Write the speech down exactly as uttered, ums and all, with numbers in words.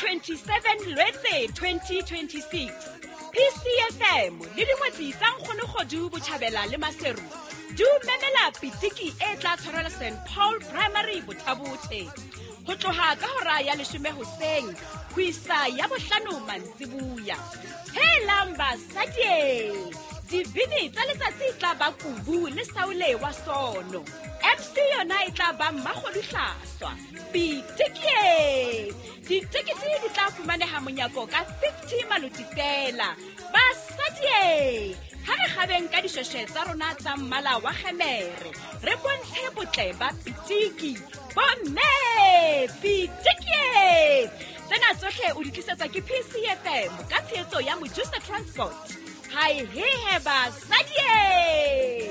twenty-seven Lwetse twenty twenty-six. P C F M le dingwetsi tsa Nkgonogodu Botjhabela le Maseru du memela pitiki e tla tshwarela Saint Paul Primary Bothabothe ho tloha ka hora ya leshome hoseng ho isa ya bohlano mantsibuya. Helang basadi, dibini tsa letsatsi tla ba Kubu le Saule wa Sono. M C yona e tla ba Mmakgolihlaswa. Pitiki ditekete di tla fumaneha monyako ka fifty maluti fela. Basadi, ha re kgabeng ka dishweshwe tsa rona tsa mmala wa kgemere re bontshe botle ba pitiki. Bomme pitiki tsena tsohle o di tlisetsa ke P C F M ka tshehetso ya Mojusa Transport. Hai he he basadi.